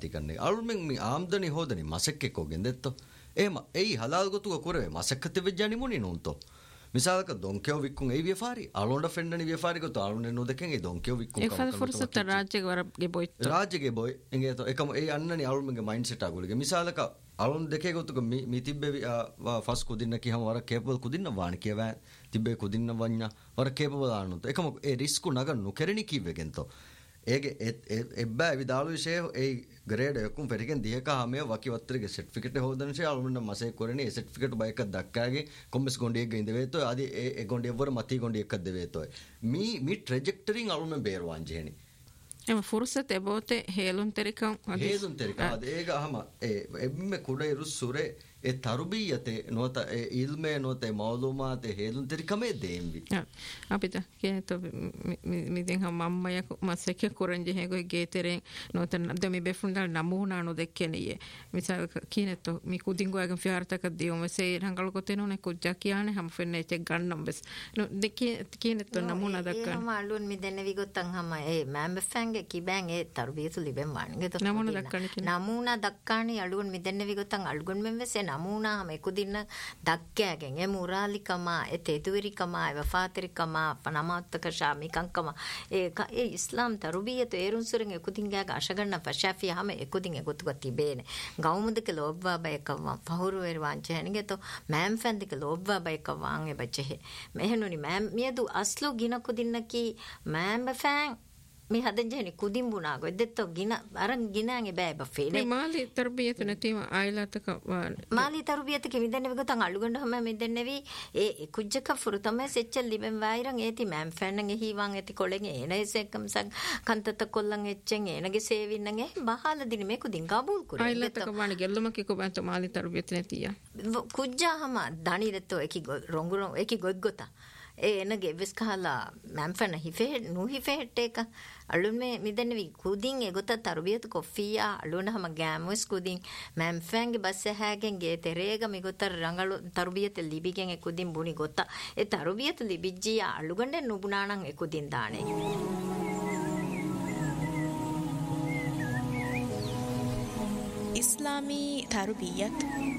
තිකන්නේ අලුමෙන් මේ ආම්දනි හොදනි මසෙක් එක්කෝගෙන් දෙත්තෝ එහෙම එයි හලාල් ගොතුක කුරේ මසෙක්කත වෙජ්ජානි මුනි නුන්තෝ මිසාලක දොන්කෝ වික්කුන් ඒ ව්‍යාපාරි අලොන්ඩ ෆෙන්ඩනි ව්‍යාපාරි ගොත අලුන්නේ නොදකෙන් ඒ දොන්කෝ වික්කුන් එෆල් ෆුර්සත් රාජ්‍යගේ වරගේ බොයිත් රාජ්‍යගේ බොයි එංගේතෝ එකම ඒ අන්නනි අලුමගේ මයින්ඩ්සෙට් ආගුලගේ මිසාලක අලොන් දෙකේ ගොතුක මි තිබ්බේ ෆස් කුදින්න කිහම වර කේපබල් කුදින්න වාණ කියවා තිබ්බේ කුදින්න වඤ්ඤා වර කේපබල් ආනුත එකම ඒ රිස්ක් නග නොකරණි කිව්වෙගෙන්තෝ ඒගේ එබ්බෑ විදාලු විෂය ඒ ග්‍රේඩ් එකකුම් පෙරිකෙන් දියක හැම වකිවත්තරගේ සර්ටිෆිකේට් හොදනසේ අලුමන්න මසේ කරන්නේ ඒ සර්ටිෆිකේට් බයික දක්කාගේ කොම්බස් ගොණ්ඩියක ඉඳවෙතෝ ආදී ඒ ගොණ්ඩිය වර මති ගොණ්ඩියක දෙවෙතෝ මී ට්‍රැජෙක්ටරින් අලුමෙන් බේරවාන් ජෙහෙනි එම ෆුර්සත් එබෝතේ හේලුන් තෙරිකම් ඒක අහම එම්මෙ කුඩේ රුස්සුරේ ඒ තරුබියතේ නොත ඒ ඉල්මේ නොත ඒ මෞලුමාතේ හේලුන් තෙරිකමේ දෙම්වි අපිට කේතෝ මිදෙන් හම්මයක් මසෙක කුරංජි හේගොයි ගේතරෙන් නොත දෙමි බෙෆුන්දල් නමුනානු දෙක්කෙනියේ මිසල් කීනෙතෝ මි කුදින්ගෝයන් ෆියාර්තක දියොම සේ රංගල කොතේනෝනේ කුජ්ජා කියන්නේ හැම ෆෙන්නේ චෙක් ගන්නම් බස් දෙකේ කීනෙතෝ නමුනා දක්කන ඒ මාළුන් මිදෙන්න විගොත්තන් හැම ඒ මෑම්බ ෆැන්ගේ කිබෑන් ඒ තරුබියතු ලිබෙන් වණගෙතෝ නමුනා දක්කානි අලුන් මිදෙන්න විගොත්තන් අල්ගොන් මෙම්වසේ නමුනා මෙකුදින්න දක්කෑගෙන් එ මුරාලිකම එ තෙදුවරිකම එ වෆාතරිකම පනමාත්තක ශාමිකංකම ඒ ඉස්ලාම් තරුබියතු ඒරුන්සුරෙන් එකුදින්ගෑග අශගන්න ෆෂාෆිය හැම එකුදින් එකුතුක තිබේනේ ගෞමුදක ලෝබ්වා බයකව පහුරු වෙරවාංච හැනිගෙතෝ මෑම් ෆැන්දික ලෝබ්වා බයකව වාං එ බච්චෙ මෙහෙනුනි මෑම් මියදු අස්ලු ගින කුදින්නකි මෑම් ෆෑන් මේ හදෙන් ජෙනි කුදින්බුනා ගොද්දෙත්තෝ ගින අරන් ගිනාගේ බෑ බෆේනේ මාලි තර්බියත නැතිම ආයලතක මාලි තර්බියත කෙමිදෙන්න විගතන් අලුගන්න හැම මෙදෙන්නේවි ඒ කුජ්ජක ෆුරු තමයි සෙච්චල් ලිබෙන් වයිරන් ඒති මෑම් ෆෑන්නගේ හීවන් ඇති කොලෙන් එනයිසෙක්කම් සක් කන්තත කොල්ලන් එච්චෙන් එනගේ සේවින්නගේ බහාල දින මේ කුදින් ගබුල් කුරේ ආයලතක වාණි ගෙල්ලම කිකෝ බන්ත මාලි තර්බියත නැතිය කුජ්ජා හැම දණිරතෝ එකි රොංගුරොන් එකි ගොද්ගොතා එනගේ වෙස් කහලා මෑම් ෆෑන හිෆේ නු හිෆේ හෙට්ටේක අලුන් මේ මිදෙන්නවි කුදින් එගොත තරුබියත කොෆියා අලුන හැම ගෑමොස් කුදින් මෑම් ෆෑන්ගේ බස් හැගෙන් ගේ තෙරේග මිගොත රංගලු තරුබියත ලිබිගෙන් ඒ කුදින් බුනි ගොත ඒ තරුබියත ලිබිජ්ජියා අලුගණ්ඩ නුබුනානන් ඒ කුදින් දානේ ඉස්ලාමී තරුබියත්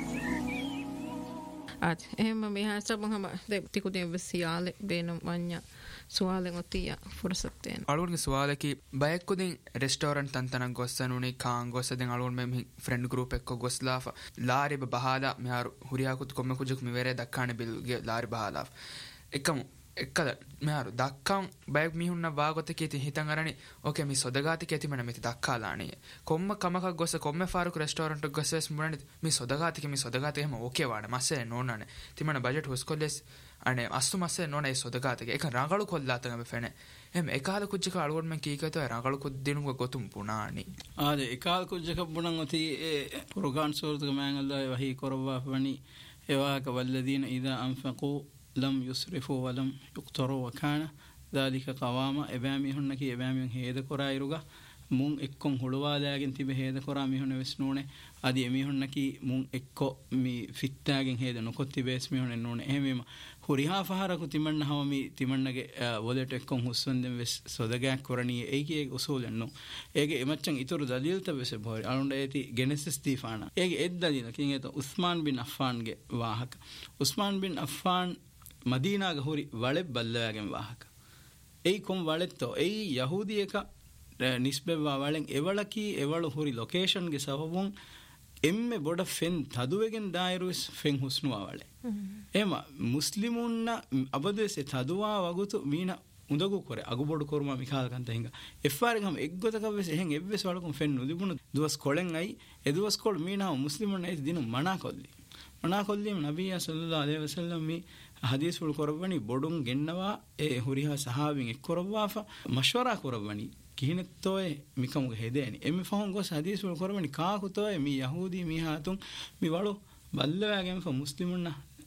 at එහෙම මෙහා සබංගම දෙතිකුදෙන් වෙසියාලේ බේනම් වඤ්ඤා සුවාලෙන් ඔතිය ෆුරසත්තේන අලුන්ගේ සුවාලකි බයක්කුදින් රෙස්ටෝරන්ට් තන්තනක් ගොස්සනුනේ කාන් ගොස්සදෙන් අලුන් මෙම් ෆ්‍රෙන්ඩ් ගෲප් එක්ක ගොස්ලාෆා ලාරි බහාලා මෙහාරු හුරියාකුත් කොම්ම කුජුක් මෙවරේ දක්කානේ බිල්ගේ ලාරි බහාලා එකම එක්කද මෙහාරු දක්කම් බයක් මිහුන්න වාගොතකේ ති හිතන් අරණි ඕකේ මි සොදගාති කේති මන මෙති දක්කාලානේ කොම්ම කමක ගොස්ස කොම්ම ෆාරුක් රෙස්ටෝරන්ට් ගොස්සස් මුණනි මි සොදගාති එහෙම ඕකේ වාණ මස්සේ නෝනනේ තිමන බජට් හොස්කොල්ලස් අනේ අස්තු මස්සේ නෝනේ සොදගාති එක රංගලු කොල්ලාතම ෆෙනේ එහෙම එකාල කුජ්ජක අලුවන් මන් කීකත රංගලු කුද්දිනුක ගොතුම් පුණානි ආදේ එකාල කුජ්ජක පුණන් ඔති පුරගාන් සෝර්තක මෑංගල්ලා වහී කරවා වනි එවාක වල්ලදීන ඉදා අන්ෆකු لم يسرفوا ولم يقتروا وكان ذلك قواما එබෑමි හොන්නකි එබෑමි හේද කොරා ඉරුගා මුන් එක්කොන් හොළවාදාගෙන් තිබෙ හේද කොරා මිහුන වෙස්නෝනේ আদি එමි හොන්නකි මුන් එක්කො මි ෆිත්තාගෙන් හේද නොකොත්ති බේස් මිහුන නෝනේ එහෙමම හුරිහා ෆහරකු තිමන්න හව මි තිමන්නගේ වලට එක්කොන් හුස්සන්දෙන් වෙස් සොදගයක් කරණී ඒකේ උසූලන්නෝ ඒගේ එමච්චන් ඉතුරු දලීල්ත වෙස බෝරි අනුන්ඩ ඒති ගෙනෙසිස් දීෆානා ඒගේ එත් දලීල කින් උස්මාන් බින් අෆ්ෆාන්ගේ වාහක උස්මාන් බින් අෆ්ෆාන් මදීනාග හුරි වලෙ බල්ලවැගෙන් වාහක එයි කොම් වලෙත්තෝ එයි යහූදියක නිස්බෙව්වා වලෙන් එවලකී එවලු හුරි ලොකේෂන් ගේ සවවුන් එම්මෙ බොඩ ෆෙන් තදුවෙගෙන් දායරුස් ෆෙන් හුස්නුවා වලෙ එම මුස්ලිමුන්න අබදෙසේ තදුවා වගුතු මීන උඳගු කොරේ අගුබොඩු කරුමා මිකාල කන්ත හිඟ එෆ්ආර් ගම එක්ගොතක වෙස් එහෙන් එව්වෙස් වලකුම් ෆෙන් නුදිබුණු දුවස් කොලෙන් අයි එදුවස් කොල් මීනා මුස්ලිමුන්න ඒ දිනු මනා කොල්ලි මනා කොල්ලිම නබිය සල්ලල්ලාහු අලයිහි වසල්ලම් මේ හදීස් වල කරවණි බොඩුන් ගෙන්නවා ඒ හුරිහා සහාබින් එක් කරවවා මෂවරා කරවණි කිහිනෙත්තෝය මිකමුග හෙදේනි එමෙ ෆහොන් ගොස් හදීස් වල කරවණි කාකුතෝය මි යහූදී මි හාතුන් මි වලු බල්ලවැගෙන් ෆ මුස්ලිමුන්න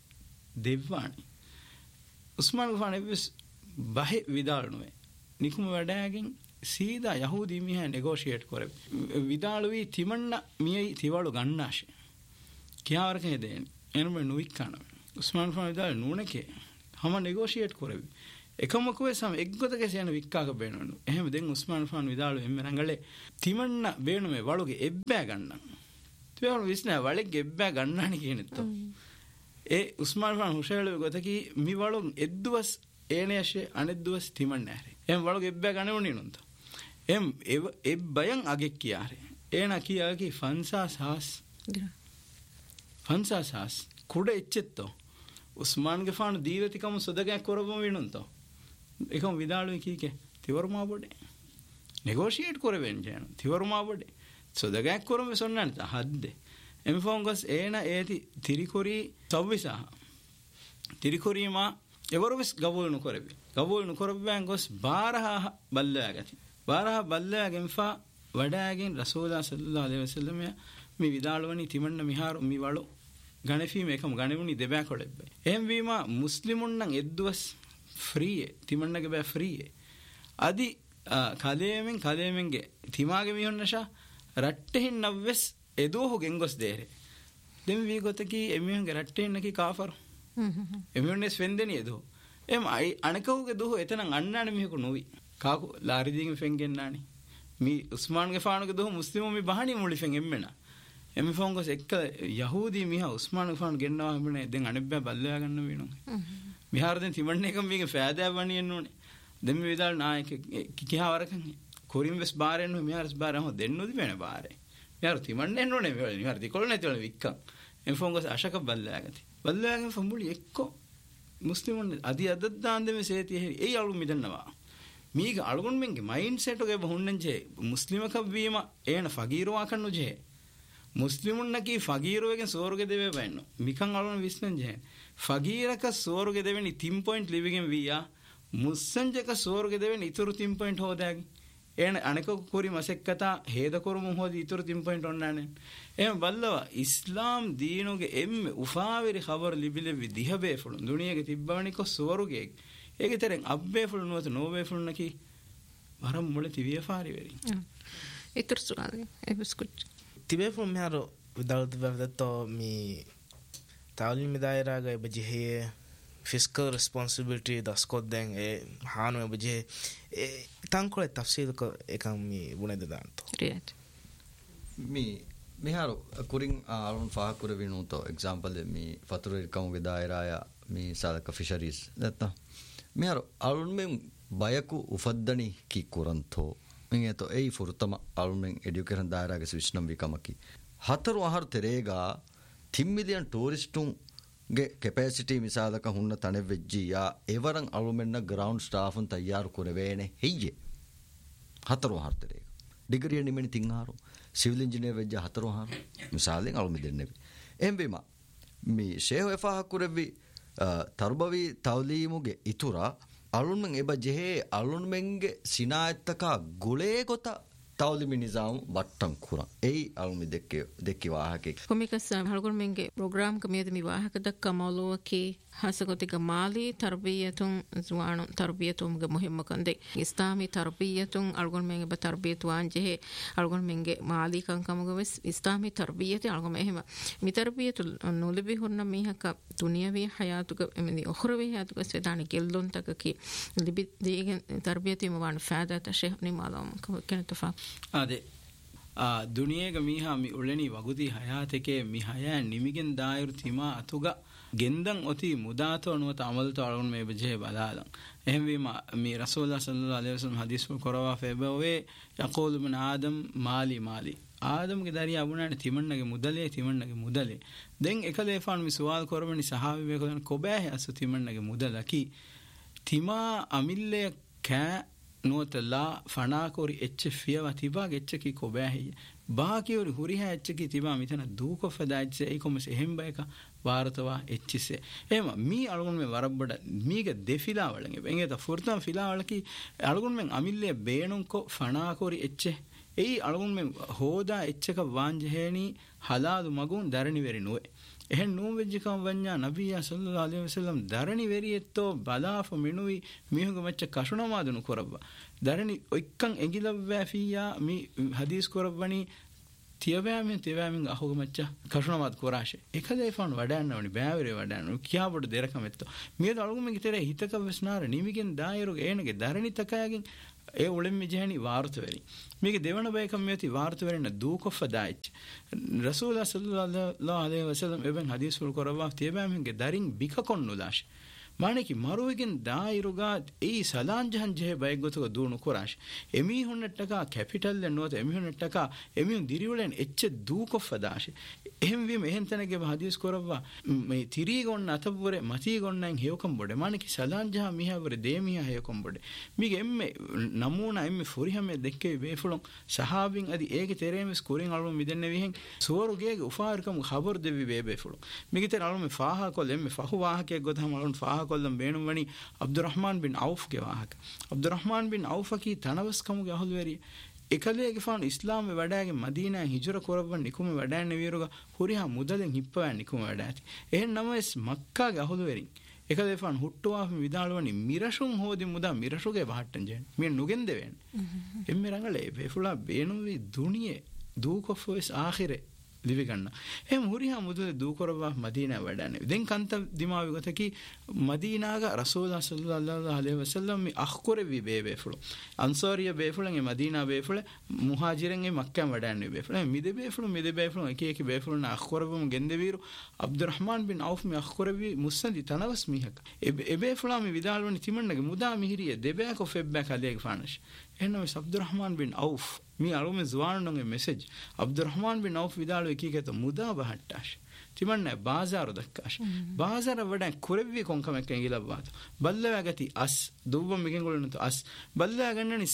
දෙව්වානි උස්මාන් ගෆාන් එවස් බහි විදාලනුවේ නිකුම වැඩෑගෙන් සීදා යහූදී මි හා නෙගෝෂියේට් කරේ විදාලුවි තිමන්න මියයි තිවලු ගන්නාෂේ කියාවරක හෙදේනි එනම නුයික්කන උස්මාන් ගෆාන් විදාල නුනකේ හම නෙගෝෂියේට් කරේ එකමකුවේ සම එක්ගොතක සයන වික්කාක බේනවනු එහෙම දෙන් උස්මාන් ෆාන් විදාලු එම්ම රංගලේ තිමන්න බේනු මේ වලුගේ එබ්බෑ ගන්නම් තිවලු විස්නා වලෙක් එබ්බෑ ගන්නානි කියනෙත්තෝ ඒ උස්මාන් ෆාන් හුෂේලු ගොතකි මි වලු එද්දුවස් ඒනේෂේ අනෙද්දුවස් තිමන්න ඇරේ එම් වලුගේ එබ්බෑ ගන්නවනි නුන්ත එම් එබ්බයන් අගෙක් කියාරේ ඒන කියාකි ෆන්සාස් කුඩ එච්චෙත්තෝ උස්මාන්ගේ ෆාන් දීවතිකම සොදගයක් කරවම වෙනුන්තෝ එකම විදාලුවේ කීකේ තිවරුමා බොඩේ නෙගෝෂියේට් කරවෙන් ජන තිවරුමා බොඩේ සොදගයක් කරම සොන්නන්ත හද්දේ එම් ෆෝන්ගස් ඒන ඒති තිරිකොරි සව්විසා තිරිකොරිමා එවරවස් ගවෝල්නු කරබෙන් ගොස් බාරහ බල්ලයාගති බාරහ බල්ලයාගෙන් ෆා වඩාගෙන් රසූලා සල්ලල්ලාහු අලයිහි වසල්ලම මේ විදාලවනි තිමන්න මිහාරු මි වලු ගණෆීම එකම ගණවුනි දෙබෑ කොඩෙබ්බේ එහෙම වීම මුස්ලිමුන් නම් එද්දුවස් ෆ්‍රීයේ තිමන්නගේ බෑ ෆ්‍රීයේ අදි කලේමෙන්ගේ තිමාගේ මිහොන්නෂා රට්ටෙහින් නව්වෙස් එදෝහු ගෙන්ගොස් දේරේ දෙම වී ගොතකි එමිහුන්ගේ රට්ටෙහින් නකි කාෆර් එමිහුන්නෙස් වෙන්දෙනි එදෝ එම් අනකවුගේ දෝහු එතනන් අන්නාන මිහකු නොවි කාකු ලාරිදීගේ ෆෙන්ගෙන්නානි මේ උස්මාන්ගේ ෆානුගේ දෝහු මුස්ලිමු මේ බහණි මුලි ෆෙන් එම්මෙනා එමි ෆෝන්ගස් එක්ක යහූදී මිහ උස්මාන්ගේ ෆාන් ගෙන්නවා එම්මනේ දැන් අනෙබ්බෑ බල්ලයා ගන්න වෙනවා මිහාර දැන් තිමන්නේ එකම මේක ෆෑදෑ වණියෙන් ඕනේ දෙමි විදාල් නායක කියා වරකන් කොරින් වෙස් බාරෙන් මිහාරස් බාරම දෙන්නොදි වෙන බාරේ මිහාර තිමන්නේ නෝනේ මිහාර දිකොල නැතිවල වික්කම් එම් ෆෝන්ගස් අශක බල්ලයාගෙන් ෆම්බුලි එක්ක මුස්ලිමුන් අදි අදද්දාන් දෙමේ සේති හරි ඒ අලු මිදන්නවා මීග අලුගුන් මෙන්ගේ මයින්ඩ් සෙට් එක බහුන්නන්ජේ මුස්ලිමක වීම ඒන ෆගීරවා කන්නුජේ ಮುಸ್ಲಿಮುನ್ನಕಿ ಫಗೀರುವೆಗೆ ಸೋರುಗೆ ದೇವೆ ಬೈನು ಮಿಕಂ ಅಳನ ವಿಸ್ನಂಜೆ ಫಗೀರಕ ಸೋರುಗೆ ದೇವೆನಿ 3 ಪಾಯಿಂಟ್ ಲಿವಿಗೆನ್ ವಿಯಾ ಮುಸ್ಸಂಜಕ ಸೋರುಗೆ ದೇವೆನಿ ಇತುರು 3 ಪಾಯಿಂಟ್ ಹೋದಾಗಿ ಏನ ಅಣಕ ಕುರಿ ಮಸೆಕ್ಕತ ಹೇದ ಕುರುಮು ಹೋದಿ ಇತುರು 3 ಪಾಯಿಂಟ್ ಒನ್ನಾನೆ ಎಂ ಬಲ್ಲವ ಇಸ್ಲಾಂ ದೀನುಗೆ ಎಮ್ಮೆ ಉಫಾವಿರಿ ಖಬರ್ ಲಿಬಿಲೆವಿ ದಿಹಬೆ ಫುಳು ದುನಿಯಗೆ ತಿಬ್ಬವನಿಕೊ ಸೋರುಗೆ ಏಗೆ ತೆರೆಂ ಅಬ್ಬೆ ಫುಳು ನೋತ ನೋವೆ ಫುಳು ನಕಿ ವರಂ ಮುಳೆ ತಿವಿಯ ಫಾರಿವೆರಿ ಇತುರು ಸುಗಾದೆ ಎಬಸ್ಕುಚ್ තිබේෆුම් මෙහර විදල්ත වැදත්තෝ මේ තාවලින් මිදායරාග බජිහේ ෆිස්කල් රෙස්පොන්සිබිලිටි දස්කොත් දැන් ඒ හානුව බජිහේ තංකොල තෆ්සීලක එකම් මේ වුණේද දාන්තෝ රියට් මේ මෙහර කුරින් අලුන් ෆාකුර විනුතෝ එක්සැම්පල් මේ ෆතුරු ඉකමුගේ දායරාය මේ සලක ෆිෂරීස් නැත්නම් මෙහර අලුන් මෙන් බයකු උෆද්දනි කි කුරන්තෝ तो ए फुर्तम आलुमें एडुकेशन दायरा के विष्णम विकमकी हतर वहर तेरेगा 3 मिलियन टूरिस्टुं गे कैपेसिटी मिसालक हुन्न तने वेज्जी या एवरं आलुमेन्न ग्राउंड स्टाफुन तैयार कुरेवेने हेय्ये हतर वहर तेरेगा डिग्री निमेनि तिंगारो सिविल इंजीनियर वेज्जा हतर वहर मिसालें आलुमे देन्नेवि एंबेमा मी शेह एफा कुरेवि तरबवी तौलीमुगे इतुरा අලුන්මෙන් එබ ජෙහේ අලුන්මෙන්ගේ සිනායත්තක ගුලේ ගොත තවලිමි නිසාම් වට්ටම් කුරා එයි අලුමි දෙක්කි වාහකේ කොමිකස් හල්ගොන්මෙන්ගේ ප්‍රෝග්‍රෑම් කමියද මි වාහක දක්ක මවලෝකේ හසගොතික මාලි තර්බියතුන් ජුවානු තර්බියතුම්ගේ මුහිම්ම කන්දේ ඉස්ලාමී තර්බියතුන් අල්ගොන්මෙන්ගේ බ තර්බියතුන් ජෙහේ අල්ගොන්මෙන්ගේ මාලි කංකමුගේ වෙස් ඉස්ලාමී තර්බියති අල්ගොම එහෙම මි තර්බියතු නොලිබි හොන්න මීහක දුනියවී හයාතුක එමෙනි ඔඛරවී හයාතුක සෙදානි ගෙල්ලොන් තකකි ලිබි දීගෙන් තර්බියති මවාන ෆාදත ෂේහ් නිමාලම් කෙනතෆා ආදේ දුනියේග මීහා මි උලෙනි වගුති හයාතකේ මි හයා නිමිගෙන් දායුරු තිමා අතුග ගෙන්දන් ඔති මුදාතෝ නුවත අමල්තෝ අලුන් මේ බජේ බලාලන් එහෙම වීම මේ රසූලුල්ලාහ සල්ලල්ලාහු අලයිහි වසල්ලම් හදීස් කරවා ෆෙබවේ යකූල් ඉබ්න ආදම් මාලි ආදම්ගේ දරිය අබුනානේ තිමන්නගේ මුදලේ දැන් එකලේෆාන් මි සුවාල් කරවනි සහාබි මේ කොන කොබෑ අසු තිමන්නගේ මුදලකි තිමා අමිල්ලේ කෑ නුවතලා ෆනාකෝරි එච් ෆියව තිබාගේ එච්චකි කොබෑහිය ಬಾಕಿಯವರು ಹುರಿಹ ಹೆಚ್ಚಕಿ ತಿಬಾ ಮಿತನ ದೂಕೊಫದ ಅಜ್ಜೆ ಐಕೊಮಸ್ ಎಹೆಂಬೈಕ ವಾರತವಾ ಎಚ್ಚಿಸೆ ಏಮ ಮೀ ಅಳಗುನ್ ಮೆ ವರಬ್ಬಡ ಮೀಗೆ ದೆಫಿಲಾ ವಳಂಗೆ ಎಂಗೆತ ಫುರ್ತಂ ಫಿಲಾ ವಳಕಿ ಅಳಗುನ್ ಮೆ ಅಮಿಲ್ಲೆ ಬೇಣುಂಕೊ ಫಣಾಕೋರಿ ಎಚ್ಚೆ ಎಯಿ ಅಳಗುನ್ ಮೆ ಹೋದಾ ಎಚ್ಚಕ ವಾಂಜೆಹೇನಿ ಹಲಾದು ಮಗುನ್ ದರಣಿ ವೆರಿ ನುವೆ එහෙන් නූවෙජ්ජකම් වඤ්ඤා නබියා සල්ලල්ලාහු අලයිහි වසල්ලම් දරණි වෙරියෙත්තෝ බලාෆ මිනුයි මිහුග මච්ච කෂුනමාදුනු කරබ්බා දරණි ඔක්කන් එගිලව්වා ෆියා මි හදීස් කරබ්බනි තියවෑමෙන් අහුගමච්ච කෂුණමත් කොරාශේ එකදේ ෆෝන් වඩන්නවනි බෑවරේ වඩන්න කියාබොඩ දෙරකමෙත්ත මියද අලුගුමගේ තෙරේ හිතක වෙස්නාර නිමිගෙන් දායරුගේ ඒනගේ දරණිතකයගෙන් ඒ උලෙම් මිජහනි වාර්තවරි මේක දෙවන බයකම් මෙති වාර්තවරෙන්න දූකොෆ දායිච් රසූලුල්ලාහ සල්ලල්ලාහු අලයිහි වසල්ලම් එබන් හදීස් වල කරවා තියවෑමෙන්ගේ දරින් බික කොන්නුදාශ ಮಾನಕಿ ಮರುವಿಗಿನ್ ದಾಯಿರುಗಾ ಈ ಸಲಾಂಜಹನ್ ಜೆ ಬೈಗೊತುಗ ದೂಣು ಕುರಾಶ್ ಎಮಿ ಹುನ್ನಟ್ಟಕ ಕ್ಯಾಪಿಟಲ್ ಎನ್ನುವತ ಎಮಿ ಹುನ್ನಟ್ಟಕ ಎಮಿ ಹುನ್ ದಿರಿವಳೆನ್ ಎಚ್ಚೆ ದೂಕೊಫದಾಶ್ ಎಹೆಂ ವಿ ಮೆಹೆಂತನಗೆ ಹದೀಸ್ ಕೊರವ್ವ ಮೈ ತಿರಿಗೊನ್ನ ಅತಬುರೆ ಮತಿಗೊನ್ನಂ ಹೇವಕಂ ಬೊಡೆ ಮಾನಕಿ ಸಲಾಂಜಹ ಮಿಹವರೆ ದೇಮಿಹ ಹೇವಕಂ ಬೊಡೆ ಮಿಗೆ ಎಮ್ಮೆ ನಮೂನ ಎಮ್ಮೆ ಫುರಿಹಮೆ ದೆಕ್ಕೆ ಬೇಫುಳಂ ಸಹಾಬಿನ್ ಅದಿ ಏಗೆ ತೆರೆಮೆ ಸ್ಕೋರಿಂಗ್ ಅಳುಮ ಮಿದೆನ್ನೆ ವಿಹೆಂ ಸೋರುಗೆಗೆ ಉಫಾರ್ಕಂ ಖಬರ್ ದೆವಿ ಬೇಬೇಫುಳಂ ಮಿಗೆ ತೆರ ಅಳುಮ ಫಾಹಾ ಕೊಲ್ ಎಮ್ಮೆ ಫಹು ವಾಹಕೆ ಗೊದಮ ಅಳುಮ ಫಾಹಾ ಕೊಲ್ಲಂ ಬೇಣುವಣಿ ಅಬ್ದುರ್ರಹ್ಮಾನ್ ಬಿನ್ ಔಫ್ ಗೆ ವಾಹಕ ಅಬ್ದುರ್ರಹ್ಮಾನ್ ಬಿನ್ ಔಫ್ ಕಿ ತನವಸ್ ಕಮುಗೆ ಅಹುಲ್ವೆರಿ එකලේගේ ෆාන් ඉස්ලාම් වැඩෑගේ මදීනා හිජර කොරබන් නිකුම වැඩෑන්න වීරුග හුරිහා මුදලෙන් හිප්පවෑන් නිකුම වැඩෑති එහෙන් නමස් මක්කාගේ අහුළුවරින් එකලේ ෆාන් හුට්ටුවාහ විදාලවනි මිරෂුන් හෝදි මුදා මිරෂුගේ වහට්ටන් ජෙන් මිය නුගෙන් දෙවෙන් එම්මෙ රංගලේ බෙෆුලා බේනුවි දුනියේ දූකොෆොස් ආඛිරේ ලිවිගන්න එහෙම හුරිහා මුදල දූ කරවා මදීනා වැඩන්නේ දැන් කන්ත දිමාවි ගතකි මදීනාග රසූලුල්ලාහ සල්ලල්ලාහු අලයිහි වසල්ලම් මි අඛ්කොරවි බේබේෆුල අන්සාරිය බේෆුලන් මදීනා බේෆුල මුහාජිරන් මක්කම් වැඩන්නේ බේෆුල මිද බේෆුල එක එක බේෆුල නා අඛ්කොරවම ගෙන්දවීරු අබ්දුර්රහ්මාන් බින් ඖෆ් මි අඛ්කොරවි මුස්සදි තනවස් මිහක එබේෆුලා මි විදාලවනි තිමන්නගේ මුදා මිහිරිය දෙබෑක ෆෙබ්බෑක අලේක ෆානෂ් එහෙනම් අබ්දුර්රහ්මාන් බින් ඖෆ් mi alume zuwanunge message Abdurrahman bin Auf vidalu ekiketo muda bahattash timanne bazaru dakkash bazara wada kurevvi konkamek engilawatu ballawagati as duvvam migengoluntu as ballawa gannani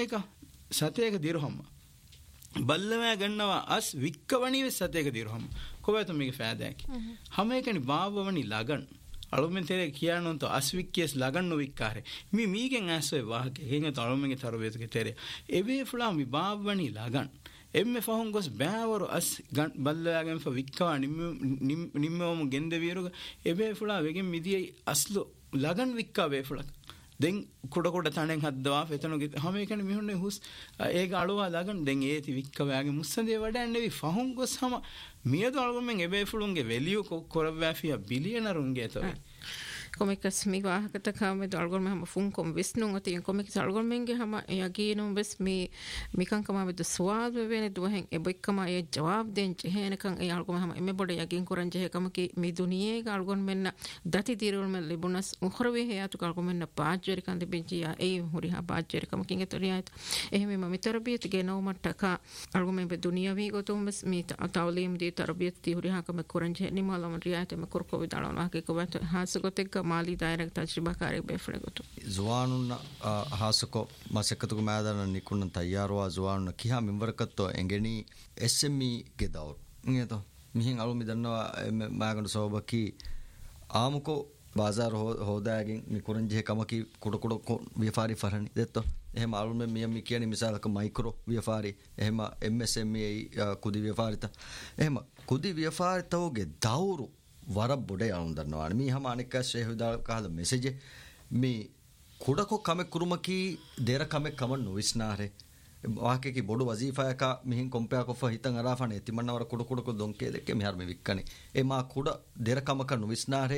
sateka dirham ballawa gannawa as vikkawani sateka dirham kowetu mige faadaki hamekani baawawani lagan අලුමෙන් තෙරේ කියනොන්ත අස්වික්කියස් ලගන්නු වික්කාරේ මීගෙන් ඇස්සේ වාහක හෙංග තලුමෙන්ගේ තරුවේතුගේ තෙරේ එවේ ෆුලා මි බාවවනි ලගන් එම්මෙ ෆහොන් ගොස් බෑවරු අස් බල්ලාගෙන් ෆ වික්කවා නිම්මවම ගෙන්ද වීරුග එවේ ෆුලා වෙගෙන් මිදියේ අස්ලු ලගන් වික්කා වේ ෆුලා දැන් කුඩ තණෙන් හද්දවා එතනගේ හැම එකනේ මිහුන්නේ හුස් ඒක අලුවා ලගන් දැන් ඒති වික්කවාගේ මුස්සන්දේ වඩන්නේ ෆහොන් ගොස් හැම මියද අලුමෙන් එබේ ෆුලුන්ගේ වැලියු කොරවැෆියා බිලියනරුන්ගේ තෝ komikas mi wahakata kame dalgorme hama funkom visnun ati komikas algormenge hama yaginum bes mi kan kama with swad vene duhen e bokkama e jawab den jehene kan e algorme hama emme bode yagin koran jehe kama ki mi duniye ga algormenna dati dirul men libunas ukhrawe he atu algormenna paajeri kan de benjiya e huri ha paajeri kama kinge toriyat ehme ma mitarbiyat ge no mattaka algormen be duniyawi gotum bes mi tawlim di tarbiyat ti huri ha kama koran jehe ni malam riyat me korko vidalon ha ke ko bat hasagotek Mali direct ತಜ್ರಿಬಾಕಾರಿ ಬೇಫಳೆಗೊತ್ತು ಜುವಾನುನ್ನ ಹಾಸಕೋ ಮಸಕತುಗ Madana ನಿಕುನ್ನ ತಯಾರುವಾ ಜುವಾನುನ್ನ ಕಿಹಾ ಮಿಂವರಕತ್ತೋ ಎಂಗೆನಿ SME ಗೆ ದೌರ್ ನಿಯತೋ මිහින් අලු මිදන්නවා මාගන සෝබකි ආමුකෝ බාසාර හොදාගෙන් මිකුරන් J කමකි කුඩ ව්‍යාපාරි ෆරණි දෙත්තෝ එහෙම අලු මෙ කියන්නේ මිසාලක micro ව්‍යාපාරි එහෙම MSME කුදි ව්‍යාපාරිත එහෙම කුදි ව්‍යාපාරිතෝගේ දවුරු වර බොඩේ අනුදන්නවා මේ හැම අනික ශේහුදා කහල මෙසේජ් මේ කුඩකෝ කම කුරුමකි දෙර කම කම නොවිස්නාරේ ವಾಕೇಕಿ ಬೊಡು ವಜೀಫಾಯಕ ಮಿಹಿಂ ಕೊಂಪೆಯ ಕೊಫ ಹಿತಂ ಅರಾಫನೆ ತಿಮ್ಮಣ್ಣವರ ಕುಡುಕುಡುಕು ದೊಂಕೆ ದೆಕ್ಕೆ ಮಿಹಾರ್ ಮಿ ವಿಕ್ಕನೆ ಎ ಮಾ ಕುಡ ದೆರ ಕಮಕ ನುವಿಸ್ನಾರೆ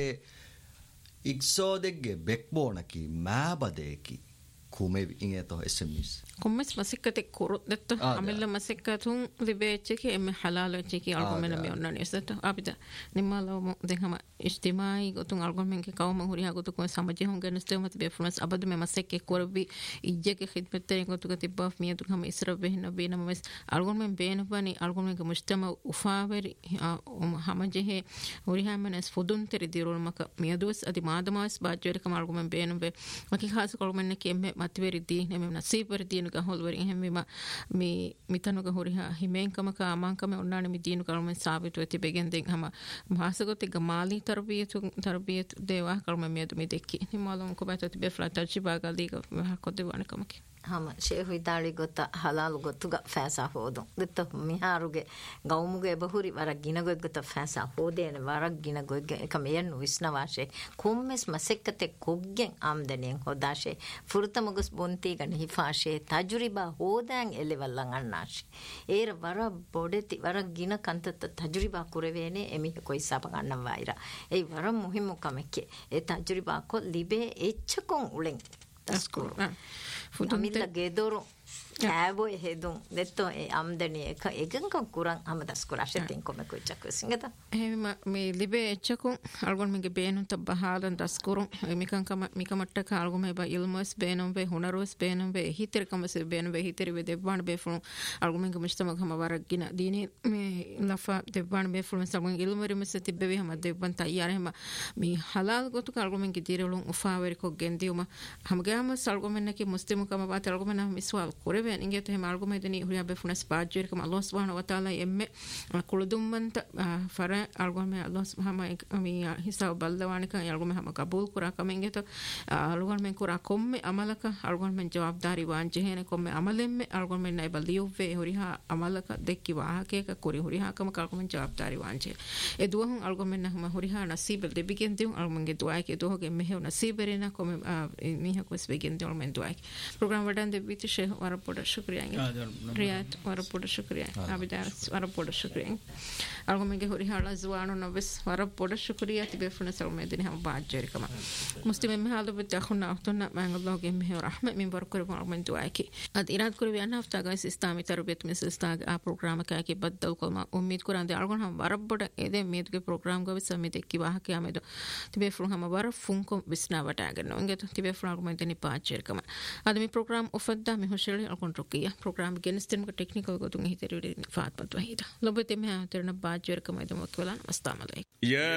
ಇಕ್ಸೋದೆಗ್ಗೆ ಬೆಕ್ಬೋಣಕಿ ಮ್ಯಾಬದೇಕಿ ಕುಮೆವಿ ಇಂಗೆತೋ ಎಸ್ಎಂಎಸ್ කොම්මස් මසික්කතේ කොරොද්දත්ත අමෙල්ල මසික්කතුන් ලිබේච්චකේ එමෙ හලාලොච්චකේ අල්ගොමෙන මෙ ඔන්නනේ එසත අපිට නිම්මාලව දෙහම ඉස්තිමායි ගොතුන් අල්ගොමෙන්ගේ කවම හුරියා ගොතු කො සමජේ හොන් ගනස්තෙමත් බෙෆුමස් අබද මෙ මසික්කේ කොරබි ඉජ්ජකේ ඛිදමත්තේ ගොතුක තිබ්බා මියතු කම ඉස්ර බෙහෙන බේනම මස් අල්ගොමෙන් බේනපනි අල්ගොමෙන්ගේ මුස්තම උෆාවරි හමජේ හුරියා මනස් ෆුදුන් තෙරි දිරුල් මක මියදුස් අදි මාදමාස් බාජ්ජරි කම අල්ගොමෙන් බේනුබේ මකි ખાસ අල්ගොමෙන් කෙම්මේ මත්වේරි දී නෙමෙ නසීපරි දී holwari hemma mi mitanuga horiha himenkamaka amankame onnane mi diinu kalmen sabitu eti begenden hama mahasagote gamali tarbiyat dewa kalmen medu mi dekki himalon ko batati be flat tarjiba galiga hakode wane kamaki hama shehu idali gota halal gotuga fasa hodon detto miharuge gaumuge bahuri warak ginago gota fasa hodene warak ginago ekam wisna washe kommes masekkate koggen amdanen hodashe furtamugus bonti gan hifashe tajriba hodan elevallan annashe era wara bodeti warak gina kantata tajriba kurevene emi koi sapa gannan waira ei wara muhimmu kamekke e tajriba ko libe echkon ulen taskuru Amilla gedoro kääbo hedun netto e amdani eka egenkan kuran amadas kurashetin komme kuichakku singata me libe echakun algon mege beenun tabahalan daskurun mikamatta ka algon me ba ilmus beenun be hunarus beenun be hitir kamse beenun be hitir be devban be fulun algon mege mujtama kama waragina dini me lafa devban be fulun salgon ilmuri mesati be hama devban tayyar hama mi halal gotu algon mege direlun ufaweri ko gendiuma hamgama salgon menaki muslimu kama ba algon mena miswal kore inge te malgo medeni huriya be funas bajjer kam Allah subhanahu wa taala emme kuludum manta fara algo me Allah subhanahu mi hisab baldawani kan algo me hama kabul kura kam inge to algo me kura komme amalaka algo me jawabdari wanje hene komme amalemme algo me nay baliyuve huriha amalaka dekki wahake ka kuri huriha kam algo me jawabdari wanje e duhun algo me na huriha nasib de bigendium algo me duai ke dohoge me he nasiberina komme mi ha ko sbegendi algo me duai program wadan de bitishe warapod शुक्रिया रियात वरपुड शुक्रिया आबिदास वरपुड शुक्रिया algo menge hori hala zuano nobes warapuड शुक्रिया tibe funa salmedini ham baajeri kama muslim me halu bit akhuna ahtuna mangalloge me rahmat min barkor man duaki ad irad kurbi anna hafta ga sistami tarbiyat mes stag a program ka ke baddal kolma ummid kurande algon ham warapuड ede meduge program go samit ekki wahake amedo tibe funa ham war funko bisna wata ganno nge tibe funa algo mendeni baajeri kama ad mi program ofadda me hosheli algon rokiya program genestem ka technical go tun hiteri faat patwa hita lobete me terna baajeri kama edo wakwalan astamale